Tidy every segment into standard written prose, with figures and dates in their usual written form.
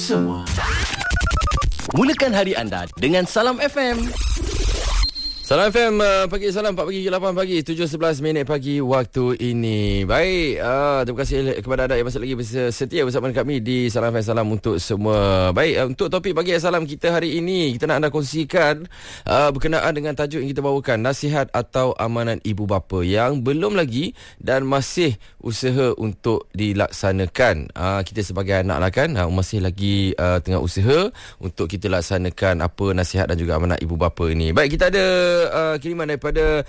semua. Mulakan hari anda dengan Salam FM. Salam FM, pagi salam 4 pagi 8 pagi 7.11 minit pagi waktu ini. Baik, terima kasih kepada anda yang masih lagi setia bersama kami di Salam FM. Salam untuk semua. Baik, untuk topik pagi salam kita hari ini, kita nak anda kongsikan berkenaan dengan tajuk yang kita bawakan, nasihat atau amanat ibu bapa yang belum lagi dan masih usaha untuk dilaksanakan. Kita sebagai anak lah kan, masih lagi tengah usaha untuk kita laksanakan apa nasihat dan juga amanat ibu bapa ini. Baik, kita ada kiriman daripada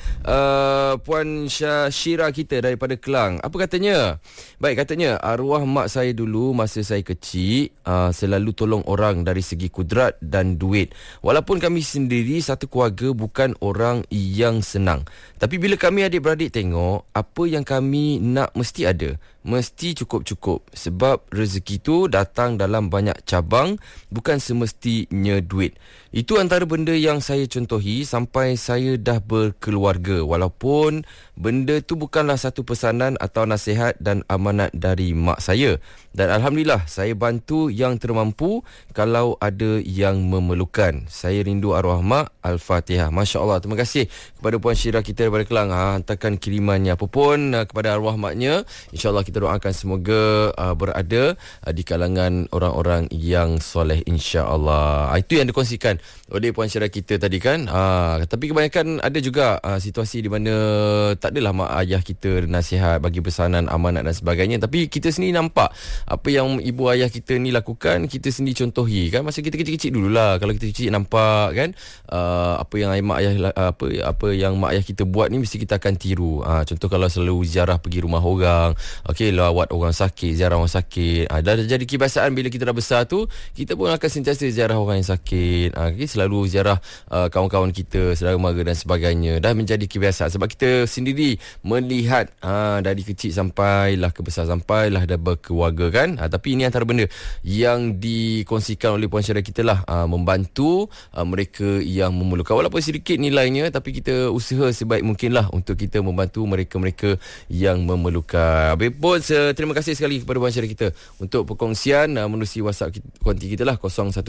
Puan Syira kita daripada Kelang. Apa katanya? Baik, katanya arwah mak saya dulu masa saya kecil selalu tolong orang dari segi kudrat dan duit. Walaupun kami sendiri satu keluarga bukan orang yang senang, tapi bila kami adik-beradik tengok apa yang kami nak mesti ada, mesti cukup-cukup. Sebab rezeki tu datang dalam banyak cabang, bukan semestinya duit. Itu antara benda yang saya contohi sampai saya dah berkeluarga. Walaupun benda tu bukanlah satu pesanan atau nasihat dan amanat dari mak saya. Dan Alhamdulillah, saya bantu yang termampu kalau ada yang memerlukan. Saya rindu arwah mak. Al-Fatihah. Masya Allah. Terima kasih kepada Puan Syira kita daripada Kelang. Hantarkan kirimannya. Apa pun kepada arwah maknya, InsyaAllah kita doakan semoga berada di kalangan orang-orang yang soleh, insya-Allah. Itu yang dikongsikan oleh Puan Syira kita tadi kan. Tapi kebanyakan ada juga situasi di mana tak adalah mak ayah kita nasihat, bagi pesanan, amanat dan sebagainya, tapi kita sendiri nampak apa yang ibu ayah kita ni lakukan, kita sendiri contohi kan. Masa kita kecil-kecil dululah, kalau kita kecil nampak kan apa yang mak ayah apa yang mak ayah kita buat ni, mesti kita akan tiru. Contoh kalau selalu ziarah pergi rumah orang, okey, lawat orang sakit, ziarah orang sakit. Dah jadi kebiasaan bila kita dah besar tu, kita pun akan sentiasa ziarah orang yang sakit. Okay, selalu ziarah kawan-kawan kita, saudara mara dan sebagainya. Dah menjadi kebiasaan sebab kita sendiri melihat dari kecil sampailah ke besar, sampailah dah berkeluarga kan. Tapi ini antara benda yang dikongsikan oleh Puan Syara kita lah, membantu mereka yang memerlukan. Walaupun sedikit nilainya, tapi kita usaha sebaik mungkin lah untuk kita membantu mereka-mereka yang memerlukan. Habis pun terima kasih sekali kepada Puan Syara kita untuk perkongsian menerusi WhatsApp konti kita lah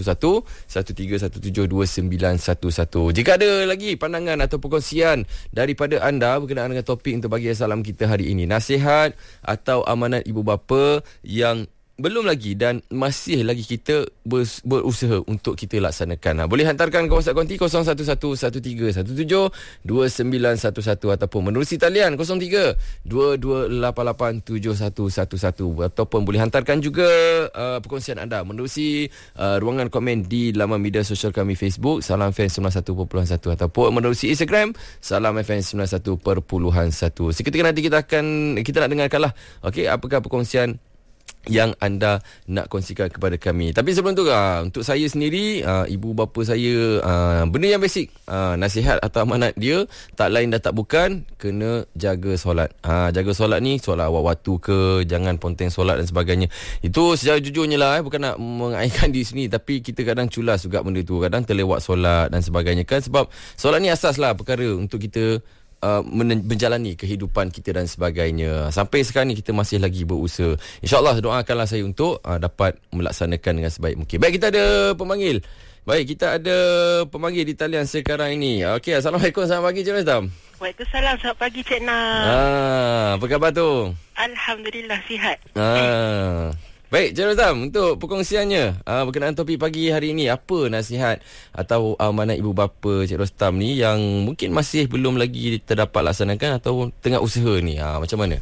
011131729911. Jika ada lagi pandangan atau perkongsian daripada anda berkenaan dengan topik untuk bagi salam kita hari ini, nasihat atau amanat ibu bapa yang belum lagi dan masih lagi kita berusaha untuk kita laksanakan. Boleh hantarkan ke WhatsApp konti 011113172911 ataupun menerusi talian 0322887111 ataupun boleh hantarkan juga perkongsian anda menerusi ruangan komen di laman media sosial kami Facebook Salam FM 91.1 ataupun menerusi Instagram Salam FM 91.1. Seketika nanti kita nak dengarkanlah okey, apakah perkongsian yang anda nak kongsikan kepada kami. Tapi sebelum tu untuk saya sendiri, ibu bapa saya, benda yang basic, nasihat atau amanat dia tak lain dan tak bukan kena jaga solat. Jaga solat ni, solat awal waktu ke, jangan ponteng solat dan sebagainya. Itu secara jujurnya lah, bukan nak mengaitkan di sini, tapi kita kadang culas juga benda tu, kadang terlewat solat dan sebagainya kan. Sebab solat ni asas lah perkara untuk kita menjalani kehidupan kita dan sebagainya. Sampai sekarang ni kita masih lagi berusaha. InsyaAllah doakanlah saya untuk dapat melaksanakan dengan sebaik mungkin. Baik, kita ada pemanggil. Baik, kita ada pemanggil di talian sekarang ini. Okey, Assalamualaikum, selamat pagi Cik Rastam. Waalaikumsalam, selamat pagi Cik Nam. Apa khabar tu? Alhamdulillah, sihat. Baik, Cik Rastam, untuk perkongsiannya berkenaan topik pagi hari ini, apa nasihat atau amanat ibu bapa Cik Rastam ni yang mungkin masih belum lagi terdapat laksanakan atau tengah usaha ni, macam mana?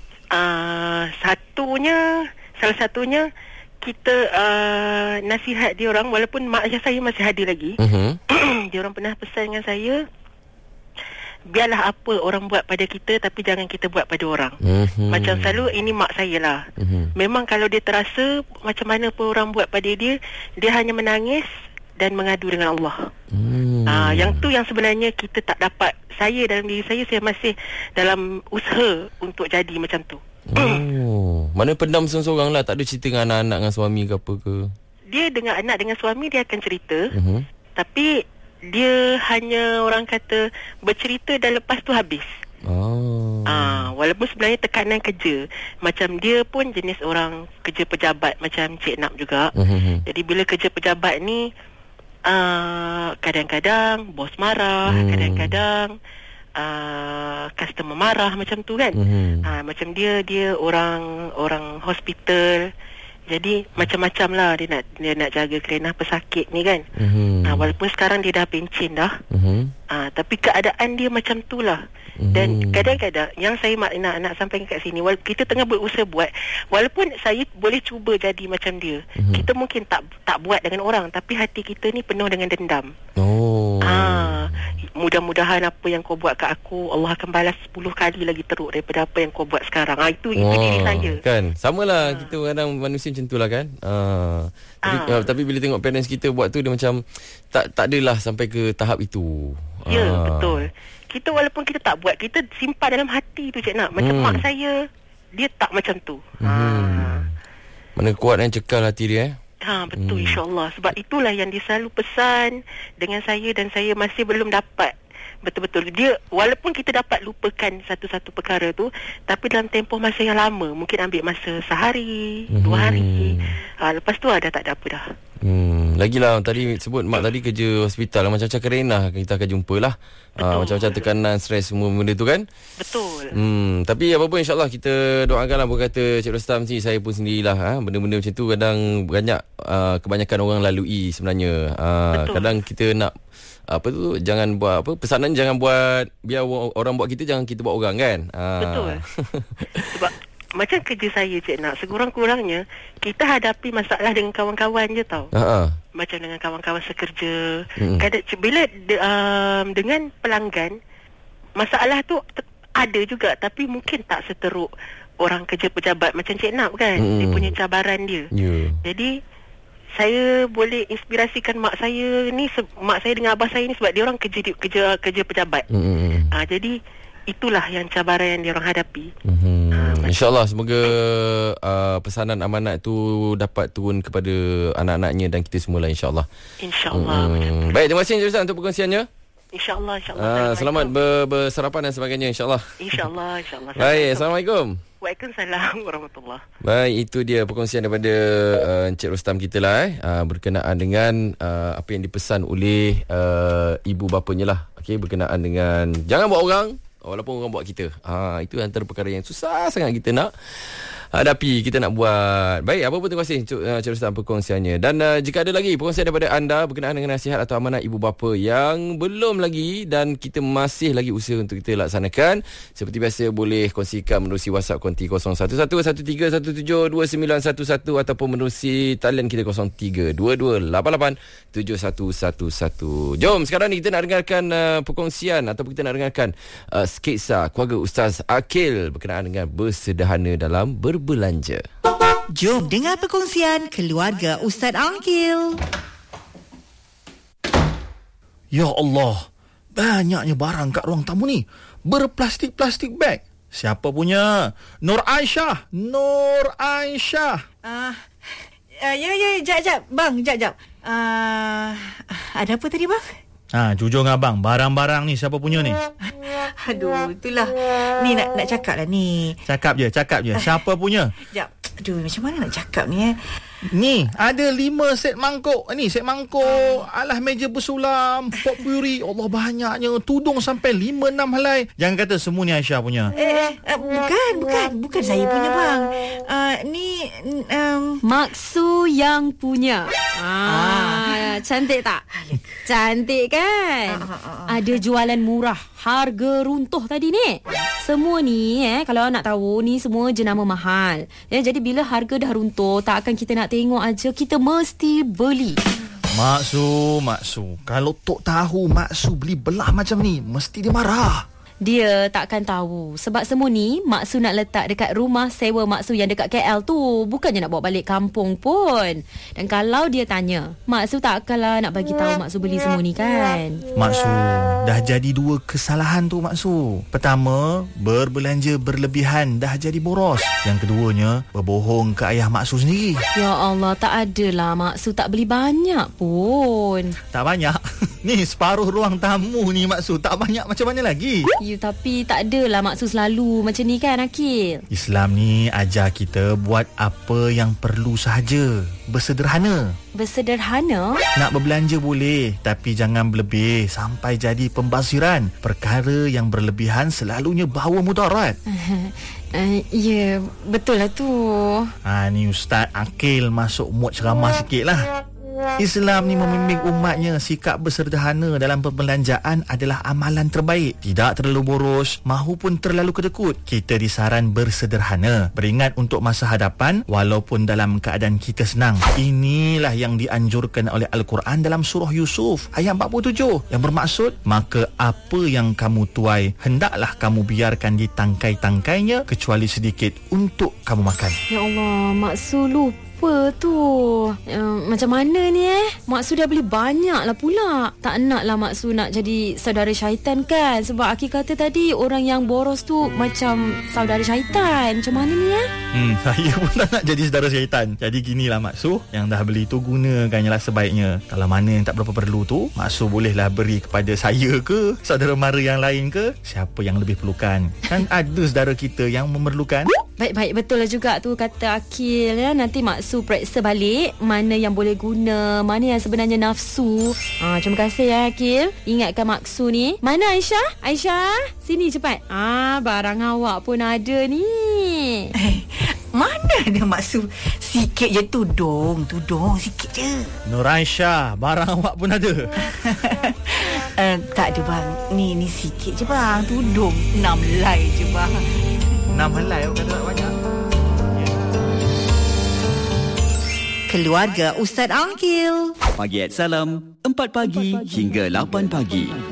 Salah satunya kita nasihat dia orang, walaupun mak ayah saya masih ada lagi. Dia orang pernah pesan dengan saya, biarlah apa orang buat pada kita, tapi jangan kita buat pada orang. Macam selalu, ini mak saya lah. Memang kalau dia terasa macam mana pun orang buat pada dia, dia hanya menangis dan mengadu dengan Allah. Yang tu yang sebenarnya kita tak dapat. Saya dalam diri saya masih dalam usaha untuk jadi macam tu. Mana pendam seorang-seorang lah, tak ada cerita dengan anak-anak, dengan suami ke apa ke? Dia dengan anak, dengan suami dia akan cerita. Tapi dia hanya orang kata bercerita dan lepas tu habis. Walaupun sebenarnya tekanan kerja, macam dia pun jenis orang kerja pejabat macam Cik Nap juga. Jadi bila kerja pejabat ni, kadang-kadang bos marah, kadang-kadang customer marah macam tu kan. Macam dia orang hospital. Jadi macam-macam lah dia nak jaga kerenah pesakit ni kan. Walaupun sekarang dia dah pencen dah. Tapi keadaan dia macam tu lah. Dan kadang-kadang yang saya nak sampaikan kat sini, kita tengah berusaha buat, walaupun saya boleh cuba jadi macam dia, kita mungkin tak buat dengan orang, tapi hati kita ni penuh dengan dendam. Mudah-mudahan apa yang kau buat kat aku, Allah akan balas 10 kali lagi teruk daripada apa yang kau buat sekarang. Itu diri saya. Kan, samalah kita kadang manusia macam tu lah kan. Tapi bila tengok parents kita buat tu, dia macam tak adalah sampai ke tahap itu. Ya, betul. Kita walaupun kita tak buat, kita simpan dalam hati tu Cik Nak. Macam mak saya, dia tak macam tu. Mana kuat dan cekal hati dia betul, insyaAllah. Sebab itulah yang dia selalu pesan dengan saya, dan saya masih belum dapat betul-betul. Dia, walaupun kita dapat lupakan satu-satu perkara tu, tapi dalam tempoh masa yang lama, mungkin ambil masa sehari, 2 hari. Lepas tu dah tak ada apa dah. Lagilah tadi sebut mak tadi kerja hospital, macam-macam kerenah kita akan jumpa lah. Macam-macam tekanan, stres, semua benda tu kan. Betul. Tapi apa pun insyaAllah kita doakanlah. Berkata Cik Rostam ni, saya pun sendirilah benda-benda macam tu kadang banyak kebanyakan orang lalui sebenarnya. Kadang kita nak jangan buat pesanan, jangan buat, biar orang buat kita, jangan kita buat orang kan. Betul. Sebab macam kerja saya Cik Nak, sekurang-kurangnya kita hadapi masalah dengan kawan-kawan je tau. Macam dengan kawan-kawan sekerja. Kadang bila dengan pelanggan, masalah tu ada juga, tapi mungkin tak seteruk orang kerja pejabat macam Cik Nak kan. Dia punya cabaran dia. Jadi saya boleh inspirasikan mak saya ni, mak saya dengan abah saya ni, sebab dia orang kerja pejabat. Jadi itulah yang cabaran yang dia orang hadapi. InsyaAllah semoga pesanan amanat tu dapat turun kepada anak-anaknya dan kita semua lah, insyaAllah. InsyaAllah. Baik, terima kasih Encik Ustaz untuk perkongsiannya. InsyaAllah. Selamat bersarapan dan sebagainya, insyaAllah. InsyaAllah. Baik, Assalamualaikum. Waalaikumsalam warahmatullahi. Baik, itu dia perkongsian daripada Encik Rostam kita lah berkenaan dengan apa yang dipesan oleh ibu bapanya lah. Berkenaan dengan jangan buat orang walaupun orang buat kita. Itu antara perkara yang susah sangat kita nak hadapi, kita nak buat. Baik, apa pun terima kasih Encik Rostam perkongsiannya. Dan jika ada lagi perkongsian daripada anda berkenaan dengan nasihat atau amanat ibu bapa yang belum lagi dan kita masih lagi usaha untuk kita laksanakan, seperti biasa boleh kongsikan menerusi WhatsApp konti 011113172911 ataupun menerusi talian kita 0322887111. Jom sekarang ni kita nak dengarkan perkongsian ataupun kita nak dengarkan sketsa keluarga Ustaz Akil berkenaan dengan bersederhana dalam berbelanja. Jom dengar perkongsian keluarga Ustaz Akil. Ya Allah, banyaknya barang kat ruang tamu ni. Berplastik-plastik beg. Siapa punya? Nur Aisyah. Jap. Bang, jap. Ada apa tadi bang? Jujur dengan abang, barang-barang ni siapa punya ni? Aduh, itulah. Ni nak cakap lah ni. Cakap je. Siapa punya? Jap. Aduh, macam mana nak cakap ni Ni, ada 5 set mangkuk. Ni, set mangkuk. Alah, meja bersulam. Potpourri. Allah, banyaknya. Tudung sampai 5-6 helai. Jangan kata semua ni Aisyah punya. Bukan saya punya bang. Ni Maksu yang punya. Cantik tak? Cantik kan? Ada jualan murah, harga runtuh tadi ni. Semua ni kalau nak tahu, ni semua jenama mahal. Jadi bila harga dah runtuh, tak akan kita nak tengok aja, kita mesti beli. Maksu. Kalau Tok tahu Maksu beli belah macam ni, mesti dia marah. Dia takkan tahu. Sebab semua ni Maksu nak letak dekat rumah sewa Maksu yang dekat KL tu. Bukannya nak bawa balik kampung pun. Dan kalau dia tanya, Maksu takkanlah nak bagi tahu Maksu beli semua ni kan. Maksu, dah jadi 2 kesalahan tu Maksu. Pertama, berbelanja berlebihan, dah jadi boros. Yang keduanya, berbohong ke ayah Maksu sendiri. Ya Allah, tak adalah Maksu tak beli banyak pun. Tak banyak? Ni separuh ruang tamu ni Maksu, tak banyak macam mana lagi? Ya, tapi tak adalah maksud selalu macam ni kan, Akil? Islam ni ajar kita buat apa yang perlu sahaja. Bersederhana. Bersederhana? Nak berbelanja boleh, tapi jangan berlebih sampai jadi pembasiran. Perkara yang berlebihan selalunya bawa mudarat. Ya, betul lah tu. Ni Ustaz Akil masuk mood ceramah sikit lah. Islam ni membimbing umatnya sikap bersederhana dalam perbelanjaan adalah amalan terbaik. Tidak terlalu boros, mahupun terlalu kedekut. Kita disaran bersederhana, beringat untuk masa hadapan walaupun dalam keadaan kita senang. Inilah yang dianjurkan oleh Al-Quran dalam surah Yusuf ayat 47 yang bermaksud, maka apa yang kamu tuai hendaklah kamu biarkan di tangkai-tangkainya kecuali sedikit untuk kamu makan. Ya Allah, maksud lupa tu. Macam mana ni Maksud dah beli banyak lah pula. Tak nak lah Maksud nak jadi saudara syaitan kan. Sebab Akil kata tadi orang yang boros tu macam saudara syaitan. Macam mana ni Saya pun tak nak jadi saudara syaitan. Jadi ginilah Maksud, yang dah beli tu gunakannya lah sebaiknya. Kalau mana yang tak berapa perlu tu, Maksud bolehlah beri kepada saya ke, saudara mara yang lain ke, siapa yang lebih perlukan. Kan ada saudara kita yang memerlukan. Baik, betul lah juga tu kata Akil ya. Nanti Maksud periksa balik mana yang boleh guna, mana yang sebenarnya nafsu. Terima kasih ya Akil. Ingatkan Maksud ni. Mana Aisyah? Aisyah, sini cepat. Barang awak pun ada ni. Mana ada Maksud? Sikit je tudung sikit je. Nur Aisyah, barang awak pun ada. Tak ada bang. Ni sikit je bang. Tudung 6 helai je bang. 6 helai awak kata tak banyak. Keluarga Ustaz Angkil. Pagi Salam, 4 pagi hingga 8 pagi.